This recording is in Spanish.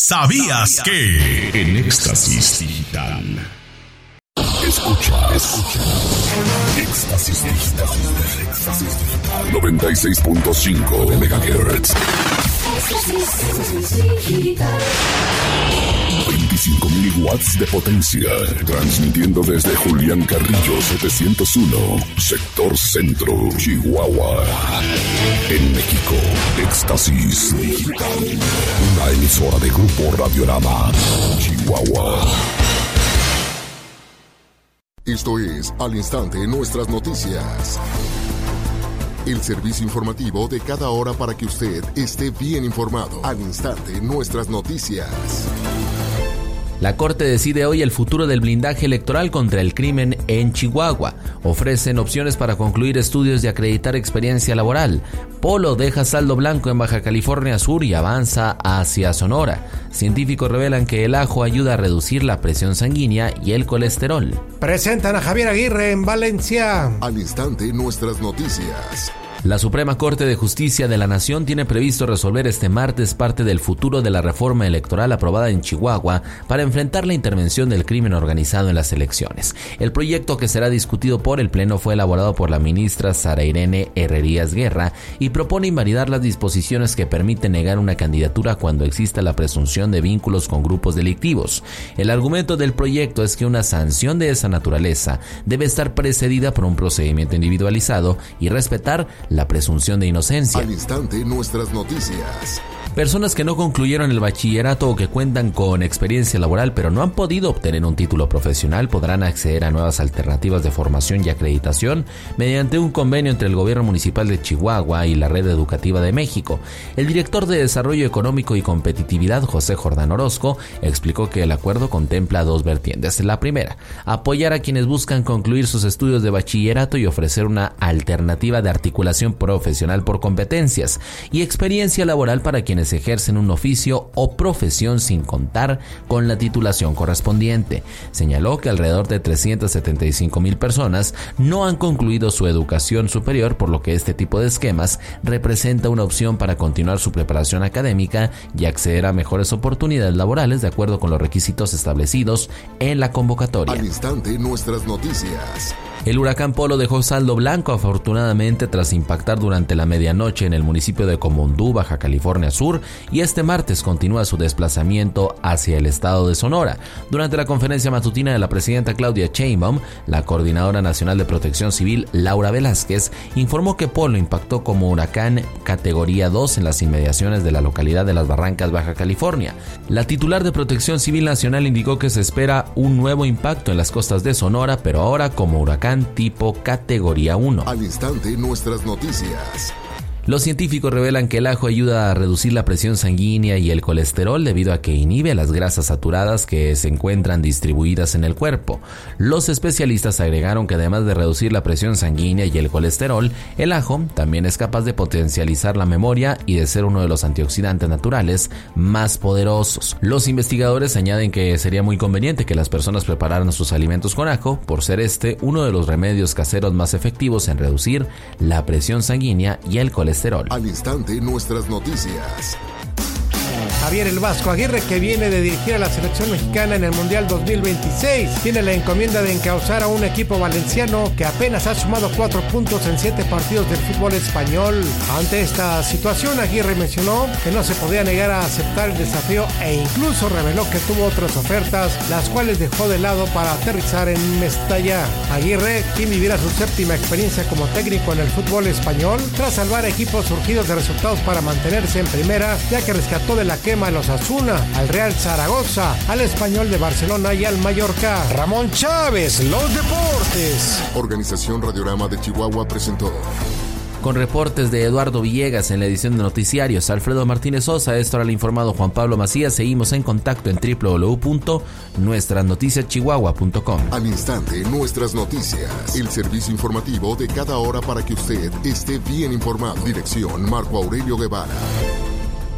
¿Sabías que? En Éxtasis Digital. Escucha. Éxtasis Digital. 96.5 de MHz. 25.000 watts de potencia. Transmitiendo desde Julián Carrillo 701, sector centro, Chihuahua. En México, Éxtasis Digital. Una emisora de Grupo Radiorama, Chihuahua. Esto es Al Instante Nuestras Noticias. El servicio informativo de cada hora para que usted esté bien informado. Al Instante Nuestras Noticias. La Corte decide hoy el futuro del blindaje electoral contra el crimen en Chihuahua. Ofrecen opciones para concluir estudios y acreditar experiencia laboral. Polo deja saldo blanco en Baja California Sur y avanza hacia Sonora. Científicos revelan que el ajo ayuda a reducir la presión sanguínea y el colesterol. Presentan a Javier Aguirre en Valencia. Al Instante Nuestras Noticias. La Suprema Corte de Justicia de la Nación tiene previsto resolver este martes parte del futuro de la reforma electoral aprobada en Chihuahua para enfrentar la intervención del crimen organizado en las elecciones. El proyecto, que será discutido por el Pleno, fue elaborado por la ministra Sara Irene Herrerías Guerra y propone invalidar las disposiciones que permiten negar una candidatura cuando exista la presunción de vínculos con grupos delictivos. El argumento del proyecto es que una sanción de esa naturaleza debe estar precedida por un procedimiento individualizado y respetar la presunción de inocencia. Al Instante Nuestras Noticias. Personas que no concluyeron el bachillerato o que cuentan con experiencia laboral pero no han podido obtener un título profesional podrán acceder a nuevas alternativas de formación y acreditación mediante un convenio entre el Gobierno Municipal de Chihuahua y la Red Educativa de México. El director de Desarrollo Económico y Competitividad, José Jordán Orozco, explicó que el acuerdo contempla dos vertientes. La primera, apoyar a quienes buscan concluir sus estudios de bachillerato y ofrecer una alternativa de articulación profesional por competencias y experiencia laboral para quienes ejercen un oficio o profesión sin contar con la titulación correspondiente. Señaló que alrededor de 375,000 personas no han concluido su educación superior, por lo que este tipo de esquemas representa una opción para continuar su preparación académica y acceder a mejores oportunidades laborales de acuerdo con los requisitos establecidos en la convocatoria. Al Instante Nuestras Noticias. El huracán Polo dejó saldo blanco, afortunadamente, tras impactar durante la medianoche en el municipio de Comondú, Baja California Sur, y este martes continúa su desplazamiento hacia el estado de Sonora. Durante la conferencia matutina de la presidenta Claudia Sheinbaum, la coordinadora nacional de Protección Civil, Laura Velázquez, informó que Polo impactó como huracán categoría 2 en las inmediaciones de la localidad de Las Barrancas, Baja California. La titular de Protección Civil Nacional indicó que se espera un nuevo impacto en las costas de Sonora, pero ahora como huracán tipo categoría 1. Al Instante Nuestras Noticias. Los científicos revelan que el ajo ayuda a reducir la presión sanguínea y el colesterol debido a que inhibe las grasas saturadas que se encuentran distribuidas en el cuerpo. Los especialistas agregaron que además de reducir la presión sanguínea y el colesterol, el ajo también es capaz de potencializar la memoria y de ser uno de los antioxidantes naturales más poderosos. Los investigadores añaden que sería muy conveniente que las personas prepararan sus alimentos con ajo, por ser este uno de los remedios caseros más efectivos en reducir la presión sanguínea y el colesterol. Al Instante Nuestras Noticias. Javier El Vasco Aguirre, que viene de dirigir a la selección mexicana en el Mundial 2026, tiene la encomienda de encauzar a un equipo valenciano que apenas ha sumado 4 puntos en 7 partidos del fútbol español. Ante esta situación, Aguirre mencionó que no se podía negar a aceptar el desafío e incluso reveló que tuvo otras ofertas, las cuales dejó de lado para aterrizar en Mestalla. Aguirre, quien vivirá su séptima experiencia como técnico en el fútbol español, tras salvar equipos surgidos de resultados para mantenerse en primera, ya que rescató de la quema a los Osasuna, al Real Zaragoza, al Español de Barcelona y al Mallorca. Ramón Chávez, los deportes. Organización Radiorama de Chihuahua presentó. Con reportes de Eduardo Villegas en la edición de noticiarios, Alfredo Martínez Sosa, esto era el informado Juan Pablo Macías. Seguimos en contacto en www.nuestranoticiaschihuahua.com. Al instante, Nuestras Noticias, el servicio informativo de cada hora para que usted esté bien informado. Dirección Marco Aurelio Guevara.